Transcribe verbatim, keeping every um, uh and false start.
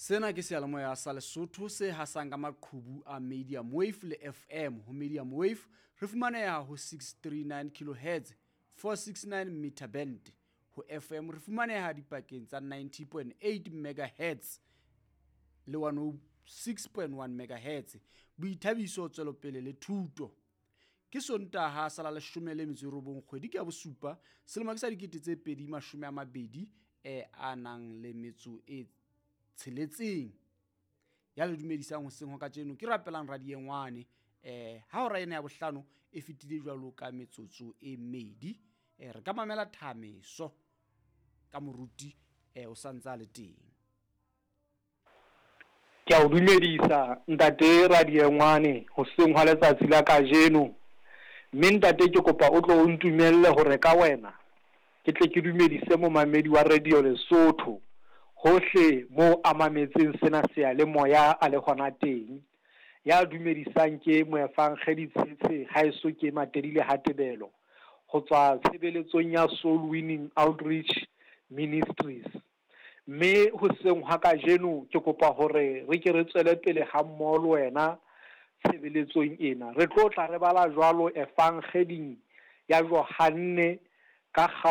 Sena ke seyalemoya sa Lesotho se hasang ka maqhubu a medium wave le F M. Ho medium wave re fumaneha ho six thirty-nine kilohertz, four sixty-nine meter band. Ho F M re fumaneha dipakeng tsa ninety point eight megahertz le one oh six point one megahertz. Boithabiso tswelopele le thuto. Ke Sontaha sa la leshome le metso e robong kgwedi ka bosupa selemo ke sa dikete tse pedi mashome a mabedi e anang le metso e tsheletseng. Ya le dumedisang hoseng ho ka tjeno ke rapelang Radiengwane eh ha ora ena ya bohlano e fitile jwalo ka metsotso e medi eh re ka mamela Thameso ka moruti eh o santsa le teng. Ke a o dumedisa ntate Radiengwane hoseng hwa letsatsi la kajeno. Mme ntate ke kopa o tlo o ntumelle hore ka wena ke tle ke dumedise mo mamedi wa Radio Lesotho hohle mo amametseng sena se le moya a le hona teng. Ya dumedisang ke moefang Kgeditshetse haeso ke Matedile Hatebelo ho tswa tshebeletsong ya Soul Winning Outreach Ministries. Mme hoseng ha kajeno ke kopa hore re ke re tswele pele ha mmoho le wena tshebeletsong ena. Re tlo tla re bala jwalo efang Kgeding ya Johanne ka